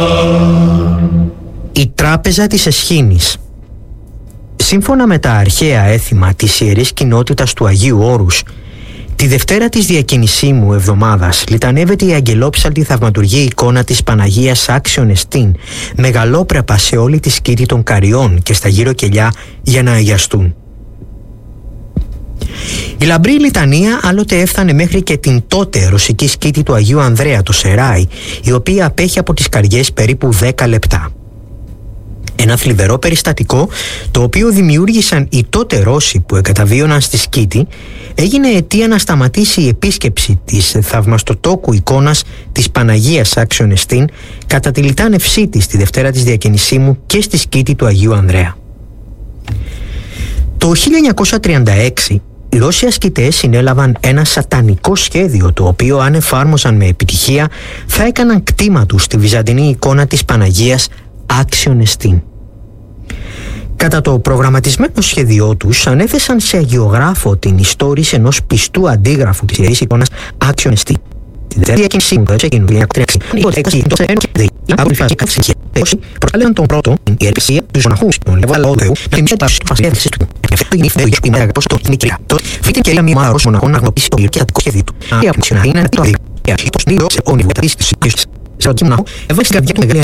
Η τράπεζα της Εσχήνης. Σύμφωνα με τα αρχαία έθιμα της Ιερής Κοινότητας του Αγίου Όρους, τη Δευτέρα της Διακινησίμου εβδομάδας λιτανεύεται η αγγελόψαλτη θαυματουργή εικόνα της Παναγίας Άξιον Εστίν, μεγαλόπρεπα σε όλη τη σκήτη των Καριών και στα γύρω κελιά για να αγιαστούν. Η λαμπρή λιτανία άλλοτε έφτανε μέχρι και την τότε ρωσική σκήτη του Αγίου Ανδρέα, το Σεράι, η οποία απέχει από τις καριές περίπου 10 λεπτά. Ένα θλιβερό περιστατικό, το οποίο δημιούργησαν οι τότε Ρώσοι που εγκαταβίωναν στη σκήτη, έγινε αιτία να σταματήσει η επίσκεψη της θαυμαστοτόκου εικόνας της Παναγίας Άξιον Εστίν κατά τη λιτάνευσή της τη Δευτέρα της Διακινησίμου και στη σκήτη του Αγίου Ανδρέα. Το 1936 οι Ρώσοι ασκητές συνέλαβαν ένα σατανικό σχέδιο, το οποίο αν εφάρμοσαν με επιτυχία θα έκαναν κτήμα τους στη βυζαντινή εικόνα της Παναγίας Άξιον Εστίν. Κατά το προγραμματισμένο σχέδιό τους ανέθεσαν σε αγιογράφο την ιστόρηση ενός πιστού αντίγραφου της ιερής εικόνας Άξιον Εστίν. Τη Δευτέρα Διακινησίμου του Αιγύπτου του 1936 προσέλαβαν τον πρώτο την ιερεξία τους μοναχούς των Λεβαλαόδεου να θυμίσει τα του φασιέδεσης του. Εφέτο γίνει φέο που ημέρα πως το νικρία. Τότε φύγεται και μια ομάδα Ρώσων μοναχών να γνωπίσει το ιερκιατικό σχέδιο του. Η απομισιονάρη είναι το αδίκια. Υπός δύο σε όνειρο τα δύσεις της οικογένειας. Σε ρωτή μοναχό έβαλε στην καρδιά του μεγάλη